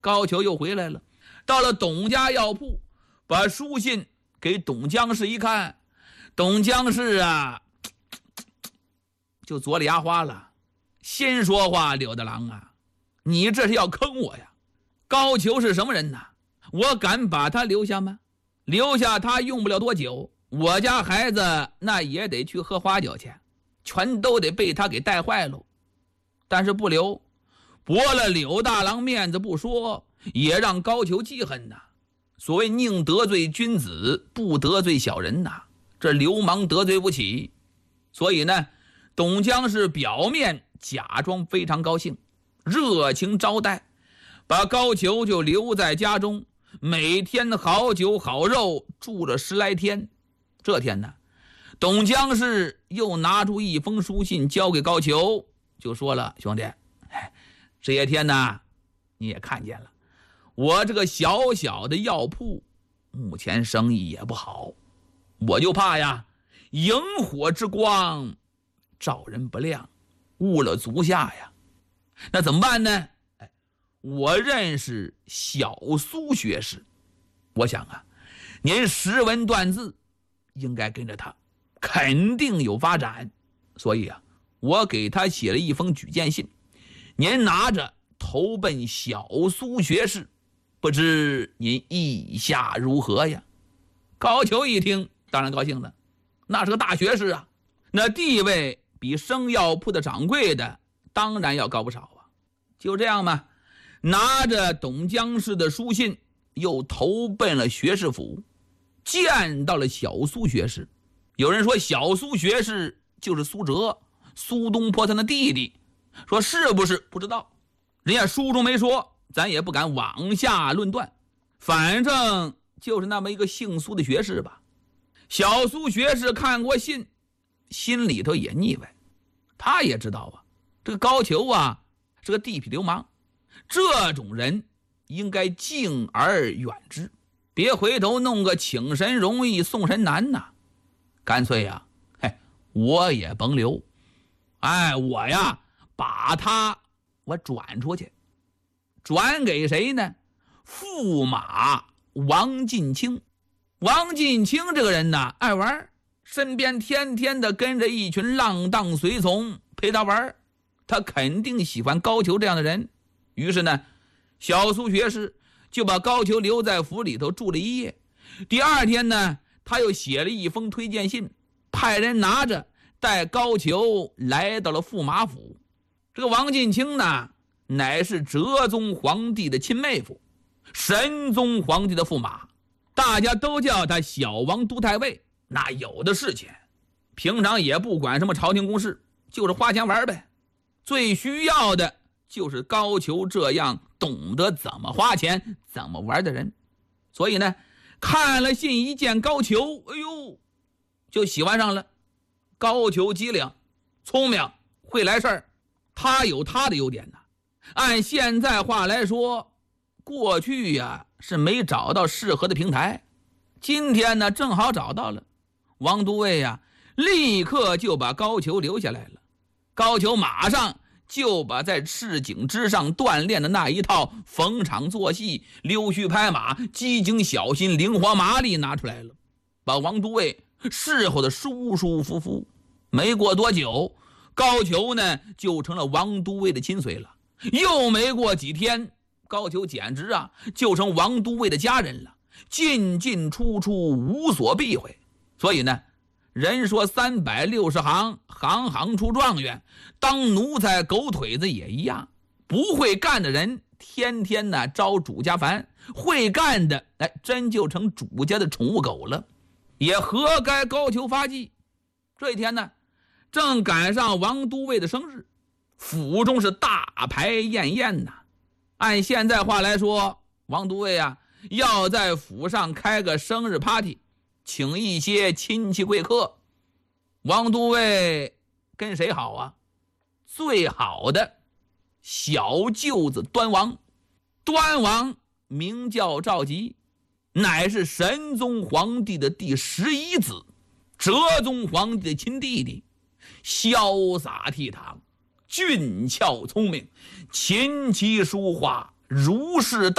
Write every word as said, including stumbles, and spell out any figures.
高俅又回来了，到了董家药铺，把书信给董江氏一看，董江氏啊就左里牙花了，先说话：柳大郎啊，你这是要坑我呀！高俅是什么人呢？我敢把他留下吗？留下他用不了多久，我家孩子那也得去喝花酒去，全都得被他给带坏喽。但是不留，驳了柳大郎面子不说，也让高俅记恨呐。所谓宁得罪君子，不得罪小人呐，这流氓得罪不起。所以呢，董江是表面假装非常高兴，热情招待，把高俅就留在家中，每天好酒好肉，住了十来天。这天呢，董江氏又拿出一封书信交给高俅，就说了：兄弟，这些天呢，你也看见了，我这个小小的药铺目前生意也不好，我就怕呀，萤火之光照人不亮，误了足下呀。那怎么办呢？我认识小苏学士，我想啊，您识文断字，应该跟着他，肯定有发展。所以啊，我给他写了一封举荐信，您拿着投奔小苏学士，不知您意下如何呀？高俅一听，当然高兴了，那是个大学士啊，那地位比生药铺的掌柜的当然要高不少啊。就这样嘛，拿着董江氏的书信，又投奔了学士府，见到了小苏学士。有人说小苏学士就是苏辙，苏东坡他的弟弟，说是不是不知道，人家书中没说，咱也不敢往下论断，反正就是那么一个姓苏的学士吧。小苏学士看过信，心里头也腻歪，他也知道啊，这个高俅啊是个地痞流氓，这种人应该敬而远之，别回头弄个请神容易送神难呐。干脆呀，嘿，我也甭留，哎，我呀把他我转出去。转给谁呢？驸马王进清。王进清这个人呢，爱玩，身边天天的跟着一群浪荡随从陪他玩，他肯定喜欢高俅这样的人。于是呢，小苏学士就把高俅留在府里头住了一夜。第二天呢，他又写了一封推荐信，派人拿着带高俅来到了驸马府。这个王进清呢，乃是哲宗皇帝的亲妹夫，神宗皇帝的驸马，大家都叫他小王都太尉。那有的是钱，平常也不管什么朝廷公事，就是花钱玩呗。最需要的就是高俅这样懂得怎么花钱怎么玩的人。所以呢，看了信一见高俅，哎呦，就喜欢上了。高俅机灵聪明，会来事儿，他有他的优点呢。按现在话来说，过去呀是没找到适合的平台，今天呢正好找到了。王都尉呀立刻就把高俅留下来了。高俅马上就把在赤井之上锻炼的那一套逢场作戏、溜须拍马、机警小心、灵活麻利拿出来了，把王都尉伺候的舒舒服服。没过多久，高俅呢就成了王都尉的亲随了。又没过几天，高俅简直啊就成王都尉的家人了，进进出出无所避讳。所以呢，人说三百六十行，行行出状元，当奴才狗腿子也一样。不会干的人天天呢招主家烦，会干的哎真就成主家的宠物狗了，也活该高俅发迹。这一天呢，正赶上王都尉的生日，府中是大排宴宴呐。按现在话来说，王都尉啊要在府上开个生日 party， 请一些亲戚贵客。王都尉跟谁好啊？最好的小舅子端王。端王名叫赵佶，乃是神宗皇帝的第十一子，哲宗皇帝的亲弟弟，潇洒倜傥，俊俏聪明，琴棋书画如是大